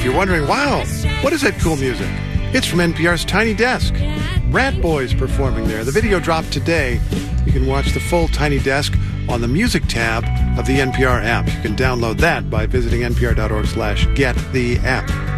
if you're wondering, wow, what is that cool music? It's from NPR's Tiny Desk. Rat Boys performing there. The video dropped today. You can watch the full Tiny Desk on the music tab of the NPR app. You can download that by visiting npr.org/gettheapp.